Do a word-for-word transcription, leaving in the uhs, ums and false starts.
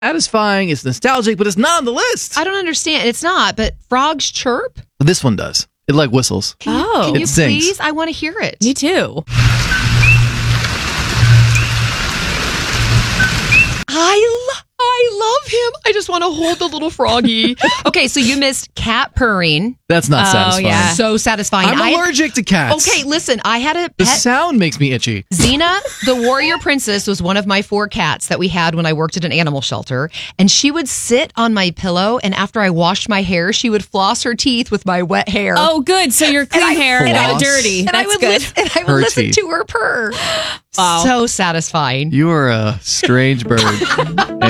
satisfying, it's nostalgic, but it's not on the list. I don't understand. It's not, but frogs chirp? This one does. It like whistles. Can you, Oh. can you It sings. please? I want to hear it. Me too. I, lo- I love him. I just want to hold the little froggy. Okay, so you missed cat purring. That's not Oh, satisfying. yeah. So satisfying. I'm I- allergic to cats. Okay, listen, I had a The pet. sound makes me itchy. Xena, the warrior princess, was one of my four cats that we had when I worked at an animal shelter. And she would sit on my pillow, and after I washed my hair, she would floss her teeth with my wet hair. Oh, good. So your clean I- hair and I- got dirty. and That's I would good. Listen, and I would Her listen teeth. to her purr. Wow. So satisfying. You are a strange bird.